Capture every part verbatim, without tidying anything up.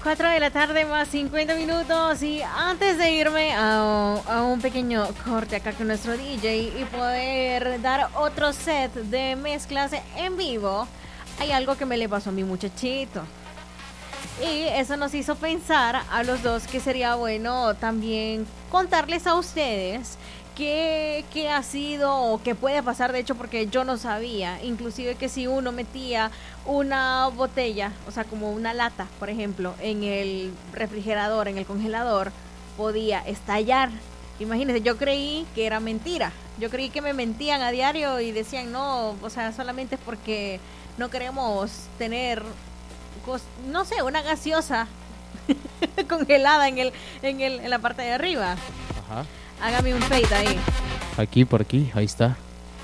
cuatro de la tarde más cincuenta minutos y antes de irme a, a un pequeño corte acá con nuestro D J y poder dar otro set de mezclas en vivo, hay algo que me le pasó a mi muchachito. Y eso nos hizo pensar a los dos que sería bueno también contarles a ustedes qué, qué ha sido o qué puede pasar, de hecho, porque yo no sabía, inclusive que si uno metía una botella, o sea, como una lata, por ejemplo, en el refrigerador, en el congelador, podía estallar. Imagínense, yo creí que era mentira, yo creí que me mentían a diario y decían, no, o sea, solamente es porque no queremos tener, no sé, una gaseosa congelada en el, en el, en la parte de arriba. Ajá. Hágame un fade ahí. Aquí, por aquí, ahí está.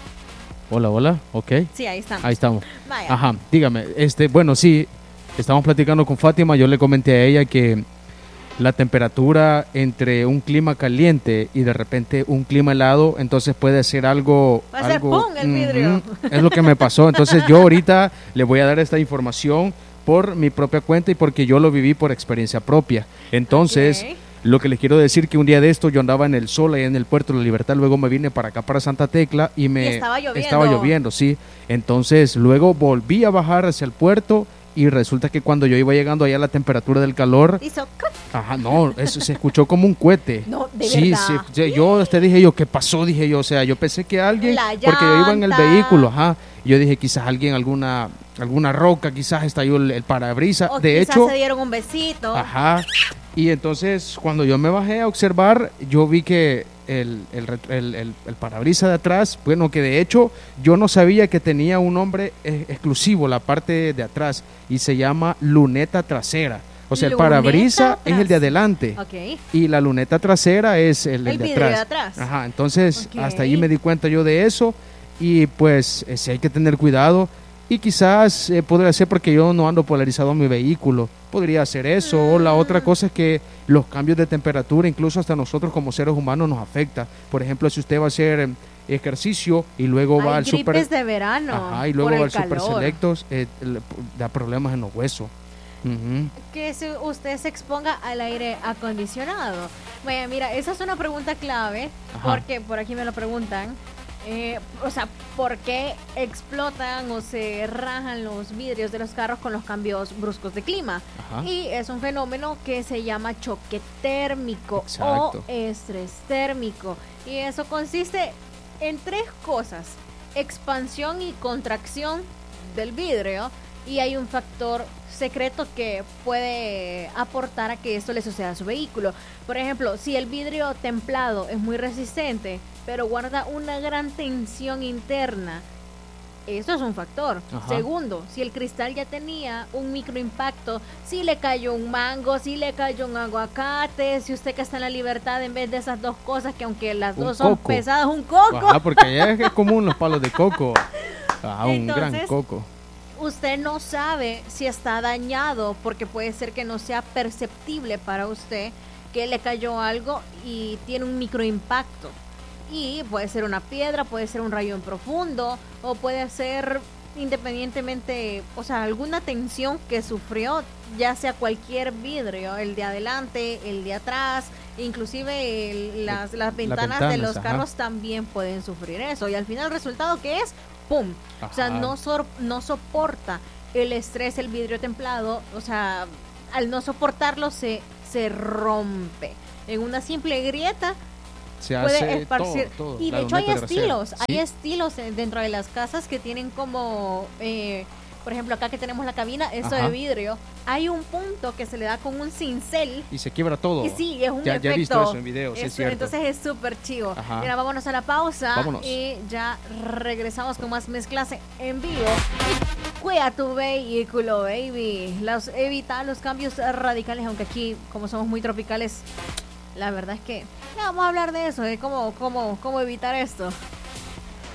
Hola, hola, ok. Sí, ahí estamos. Ahí estamos. Vaya. Ajá, dígame, este, bueno, sí, estamos platicando con Fátima, yo le comenté a ella que la temperatura entre un clima caliente y de repente un clima helado, entonces puede ser algo... Va a ser algo, ¡pum! El vidrio. Uh-huh, es lo que me pasó, entonces yo ahorita le voy a dar esta información por mi propia cuenta y porque yo lo viví por experiencia propia. Entonces... Okay. Lo que les quiero decir que un día de esto yo andaba en el sol ahí en el Puerto de la Libertad, luego me vine para acá para Santa Tecla y me y estaba lloviendo. estaba lloviendo, sí. Entonces luego volví a bajar hacia el puerto y resulta que cuando yo iba llegando allá a la temperatura del calor, hizo ajá, no, eso se escuchó como un cohete. No, de sí, verdad. Sí, sí, yo te dije yo, ¿qué pasó? Dije yo, o sea, yo pensé que alguien, La porque yo iba en el llanta. vehículo, ajá, y yo dije quizás alguien, alguna alguna roca, quizás estalló el, el parabrisas. O de quizás hecho, se dieron un besito. ajá. Y entonces cuando yo me bajé a observar, yo vi que el, el, el, el, el parabrisas de atrás, bueno, que de hecho yo no sabía que tenía un nombre eh, exclusivo, la parte de atrás, y se llama luneta trasera. O sea, el Luneta parabrisas es el de tras- adelante Ok. y la luneta trasera es el, el El de vidrio atrás. de atrás. Ajá, entonces Ok. hasta ahí me di cuenta yo de eso y pues eh, sí hay que tener cuidado. Y quizás eh, podría ser porque yo no ando polarizado en mi vehículo. Podría ser eso. Mm. O la otra cosa es que los cambios de temperatura, incluso hasta nosotros como seres humanos, nos afecta. Por ejemplo, si usted va a hacer eh, ejercicio y luego Hay va al gripes super... de verano. Ajá, y luego por va el al super calor. selectos, eh, le- da problemas en los huesos. Uh-huh. Que si usted se exponga al aire acondicionado. Bueno, mira, esa es una pregunta clave. Ajá. Porque por aquí me lo preguntan. Eh, o sea, ¿por qué explotan o se rajan los vidrios de los carros con los cambios bruscos de clima? Ajá. Y es un fenómeno que se llama choque térmico Exacto. o estrés térmico. Y eso consiste en tres cosas: expansión y contracción del vidrio. Y hay un factor secreto que puede aportar a que esto le suceda a su vehículo. Por ejemplo, si el vidrio templado es muy resistente, pero guarda una gran tensión interna, esto es un factor. Ajá. Segundo, si el cristal ya tenía un microimpacto, si le cayó un mango, si le cayó un aguacate, si usted que está en la libertad, en vez de esas dos cosas, que aunque las Un dos son coco. pesadas, un coco. Ajá, porque allá es común los palos de coco. Ah, un gran Entonces, coco. usted no sabe si está dañado, porque puede ser que no sea perceptible para usted que le cayó algo y tiene un microimpacto. Y puede ser una piedra, puede ser un rayón profundo, o puede ser independientemente, o sea, alguna tensión que sufrió, ya sea cualquier vidrio, el de adelante, el de atrás, inclusive el- las, las ventanas de ventanas, los ajá. carros también pueden sufrir eso. Y al final el resultado que es, ¡pum! O sea, Ajá. no, sor- no soporta el estrés, el vidrio templado, o sea, al no soportarlo se, se rompe. En una simple grieta Se puede hace esparcir. todo, todo, Y la de hecho hay luneta trasera. estilos, ¿Sí? hay estilos eh, dentro de las casas que tienen como, eh, por ejemplo, acá que tenemos la cabina, esto Ajá. de vidrio, hay un punto que se le da con un cincel. Y se quiebra todo. Y sí, es un ya, efecto. ya he visto eso en videos, sí, es Eso, cierto. entonces es súper chivo. Ajá. Mira, vámonos a la pausa. Vámonos. Y ya regresamos con más mezclas en vivo. Y cuida tu vehículo, baby. Los, evita los cambios radicales, aunque aquí, como somos muy tropicales, la verdad es que ya vamos a hablar de eso, de cómo, cómo, cómo evitar esto.